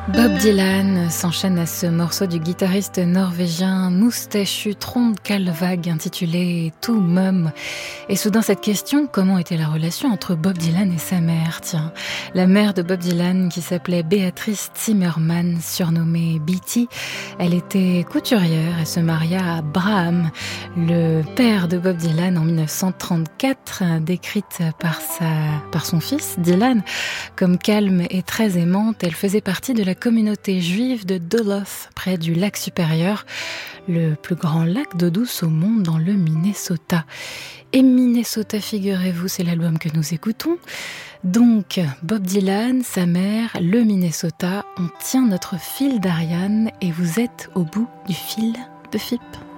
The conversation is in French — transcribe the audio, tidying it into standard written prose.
Bob Dylan s'enchaîne à ce morceau du guitariste norvégien moustachu Trond-Kalvag intitulé Tout Mum. Et soudain cette question, comment était la relation entre Bob Dylan et sa mère? Tiens, la mère de Bob Dylan qui s'appelait Beatrice Zimmerman, surnommée Beatty, elle était couturière et se maria à Braham, le père de Bob Dylan en 1934, décrite par son fils Dylan comme calme et très aimante. Elle faisait partie de la communauté juive de Duluth, près du lac supérieur, le plus grand lac d'eau douce au monde dans le Minnesota. Et Minnesota, figurez-vous, c'est l'album que nous écoutons. Donc, Bob Dylan, sa mère, le Minnesota, on tient notre fil d'Ariane et vous êtes au bout du fil de FIP.